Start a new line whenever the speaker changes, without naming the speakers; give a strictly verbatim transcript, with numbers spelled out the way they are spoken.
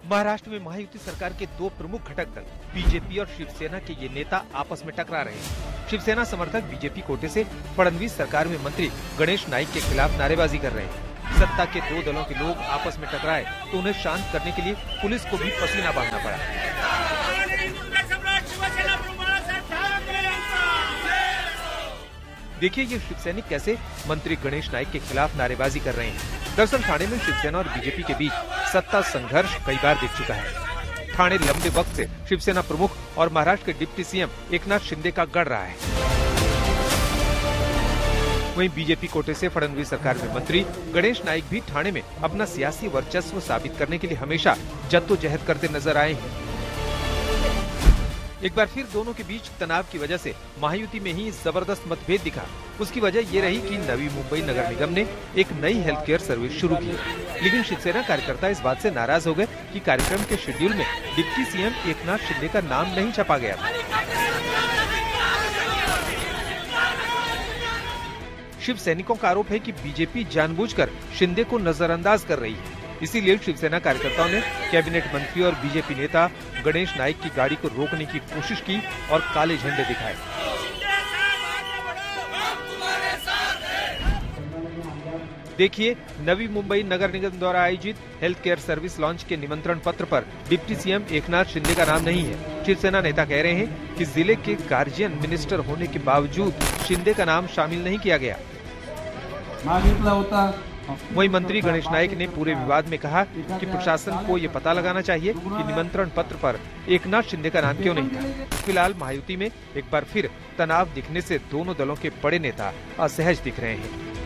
महाराष्ट्र में महायुति सरकार के दो प्रमुख घटक दल बीजेपी और शिवसेना के ये नेता आपस में टकरा रहे हैं। शिवसेना समर्थक बीजेपी कोटे से फडणवीस सरकार में मंत्री गणेश नाईक के खिलाफ नारेबाजी कर रहे हैं। सत्ता के दो दलों के लोग आपस में टकराए तो उन्हें शांत करने के लिए पुलिस को भी पसीना बहाना पड़ा। देखिए ये शिवसैनिक कैसे मंत्री गणेश नाईक के खिलाफ नारेबाजी कर रहे हैं। दरअसल ठाणे में शिवसेना और बीजेपी के बीच सत्ता संघर्ष कई बार दिख चुका है। ठाणे लंबे वक्त से शिवसेना प्रमुख और महाराष्ट्र के डिप्टी सीएम एकनाथ शिंदे का गढ़ रहा है। वहीं बीजेपी कोटे से फडणवीस सरकार में मंत्री गणेश नाईक भी ठाणे में अपना सियासी वर्चस्व साबित करने के लिए हमेशा जद्दोजहद करते नजर आए हैं। एक बार फिर दोनों के बीच तनाव की वजह से महायुति में ही जबरदस्त मतभेद दिखा। उसकी वजह ये रही कि नवी मुंबई नगर निगम ने एक नई हेल्थ केयर सर्विस शुरू की, लेकिन शिवसेना कार्यकर्ता इस बात से नाराज हो गए कि कार्यक्रम के शेड्यूल में डिप्टी सीएम एकनाथ शिंदे का नाम नहीं छपा गया था। शिव सैनिकों का आरोप है कि बीजेपी जानबूझकर शिंदे को नजरअंदाज कर रही है। इसीलिए शिवसेना कार्यकर्ताओं ने कैबिनेट मंत्री और बीजेपी नेता गणेश नाईक की गाड़ी को रोकने की कोशिश की और काले झंडे दिखाए। देखिए नवी मुंबई नगर निगम द्वारा आयोजित हेल्थ केयर सर्विस लॉन्च के निमंत्रण पत्र पर डिप्टी सीएम एकनाथ शिंदे का नाम नहीं है। शिवसेना नेता कह रहे हैं कि जिले के गार्जियन मिनिस्टर होने के बावजूद शिंदे का नाम शामिल नहीं किया गया। वहीं मंत्री गणेश नाईक ने पूरे विवाद में कहा कि प्रशासन को ये पता लगाना चाहिए कि निमंत्रण पत्र पर एकनाथ शिंदे का नाम क्यों नहीं था। फिलहाल महायुति में एक बार फिर तनाव दिखने से दोनों दलों के बड़े नेता असहज दिख रहे हैं।